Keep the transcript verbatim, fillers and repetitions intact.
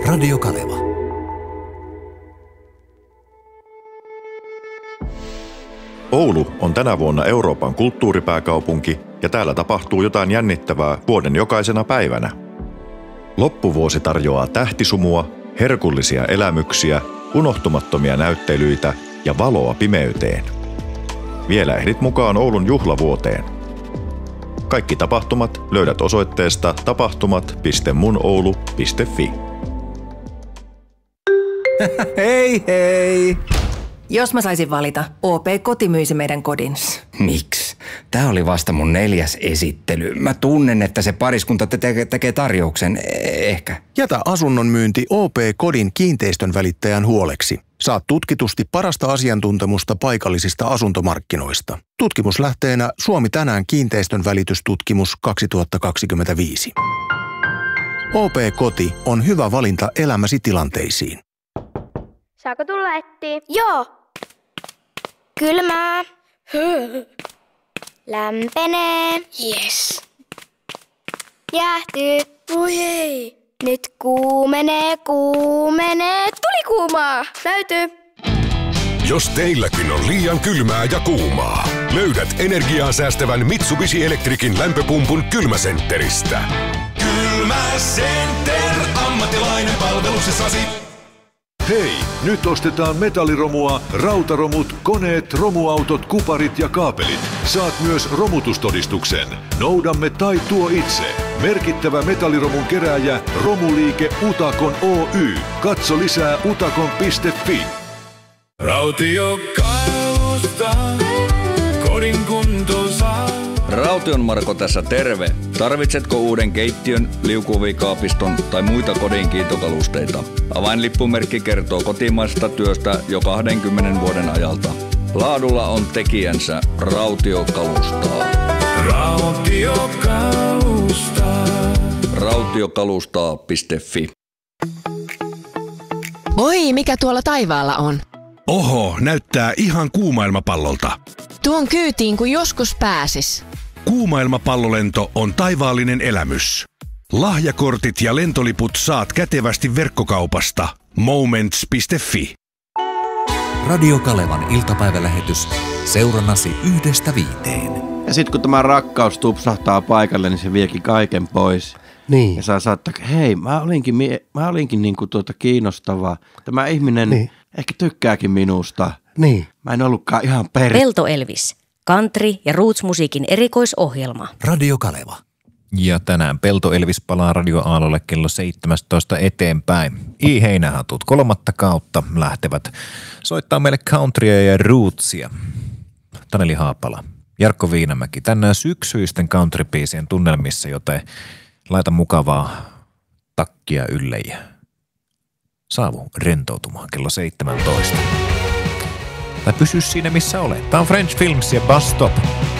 Radio Kaleva. Oulu on tänä vuonna Euroopan kulttuuripääkaupunki ja täällä tapahtuu jotain jännittävää vuoden jokaisena päivänä. Loppuvuosi tarjoaa tähtisumua, herkullisia elämyksiä, unohtumattomia näyttelyitä ja valoa pimeyteen. Vielä ehdit mukaan Oulun juhlavuoteen. Kaikki tapahtumat löydät osoitteesta tapahtumat piste munoulu piste fi. Hei hei! Jos mä saisin valita, O P Koti myisi meidän kodin. Miksi? Tää oli vasta mun neljäs esittely. Mä tunnen, että se pariskunta te- tekee tarjouksen. Ehkä. Jätä asunnon myynti O P Kodin kiinteistön välittäjän huoleksi. Saat tutkitusti parasta asiantuntemusta paikallisista asuntomarkkinoista. Tutkimuslähteenä Suomi tänään kiinteistön välitystutkimus kaksituhattakaksikymmentäviisi. O P Koti on hyvä valinta elämäsi tilanteisiin. Saako tulla ettiin? Joo. Kylmää. Höö. Lämpenee. Yes. Jäähtyy. Voi ei. Nyt kuumenee, kuumenee. Tuli kuumaa. Täytyy. Jos teilläkin on liian kylmää ja kuumaa, löydät energiaa säästävän Mitsubishi Electricin lämpöpumpun Kylmäsentteristä. Kylmäcenter. Ammattilainen palveluksessasi. Hei, nyt ostetaan metalliromua, rautaromut, koneet, romuautot, kuparit ja kaapelit. Saat myös romutustodistuksen. Noudamme tai tuo itse. Merkittävä metalliromun kerääjä Romuliike Utakon Oy. Katso lisää utakon piste fi. Rautiokalusta, kodin kuntoon saa. Raution Marko tässä terve. Tarvitsetko uuden keittiön, liukuovikaapiston tai muita kodin kiitokalusteita? Avainlippumerkki kertoo kotimaisesta työstä jo kahdenkymmenen vuoden ajalta. Laadulla on tekijänsä. Rautio kalustaa. Rautio kalustaa. rautiokalustaa piste fi. Oi, mikä tuolla taivaalla on? Oho, näyttää ihan kuumailmapallolta. Tuon kyytiin kun joskus pääsis. Kuumailmapallolento on taivaallinen elämys. Lahjakortit ja lentoliput saat kätevästi verkkokaupasta moments piste fi. Radio Kalevan iltapäivälähetys seurannasi yhdestä viiteen. Ja sit kun tämä rakkaus tupsahtaa paikalle, niin se viekin kaiken pois. Niin. Ja saa saattaa, hei, mä olinkin, mä olinkin niinku tuota kiinnostava. Tämä ihminen niin. ehkä tykkääkin minusta. Niin. Mä en ollutkaan ihan per... Pelto Elvis. Country- ja roots-musiikin erikoisohjelma. Radio Kaleva. Ja tänään Pelto Elvis palaa radioaalolle kello seitsemäntoista eteenpäin. I-heinähatut kolmatta kautta lähtevät soittaa meille countrya ja rootsia. Taneli Haapala, Jarkko Viinamäki, tänään syksyisten countrybiisien tunnelmissa, joten laita mukavaa takkia ylle ja saavu rentoutumaan kello seitsemäntoista. Tai pysy siinä missä olet. Tämä on French Films ja Bus Stop.